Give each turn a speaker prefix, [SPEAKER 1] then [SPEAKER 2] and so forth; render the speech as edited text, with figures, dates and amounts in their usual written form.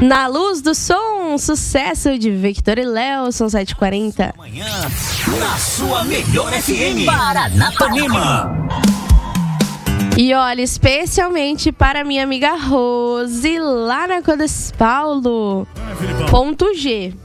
[SPEAKER 1] Na Luz do Som, sucesso de Victor e Léo, são 7h40.
[SPEAKER 2] Amanhã, na sua melhor FM, Paranapanema.
[SPEAKER 1] E olha, especialmente para minha amiga Rose, lá na Codespaulo, ponto G.